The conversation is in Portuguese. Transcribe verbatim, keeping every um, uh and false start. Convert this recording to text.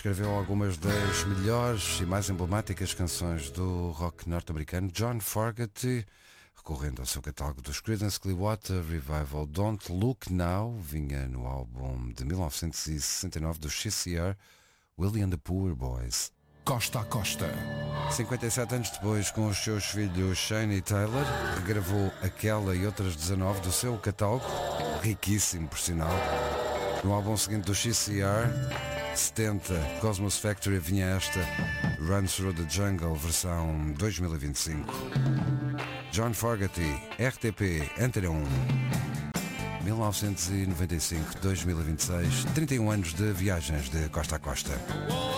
escreveu algumas das melhores e mais emblemáticas canções do rock norte-americano. John Fogerty, recorrendo ao seu catálogo dos Creedence Clearwater Revival, Don't Look Now, vinha no álbum de mil novecentos e sessenta e nove do X C R, Willie and the Poor Boys. Costa a Costa. cinquenta e sete anos depois, com os seus filhos Shane e Taylor, regravou aquela e outras dezanove do seu catálogo, riquíssimo por sinal. No álbum seguinte do X C R, setenta, Cosmos Factory, vinha esta Run Through the Jungle, versão dois mil e vinte e cinco. John Fogerty, R T P, Antena um, mil novecentos e noventa e cinco a dois mil e vinte e seis, trinta e um anos de viagens de costa a costa.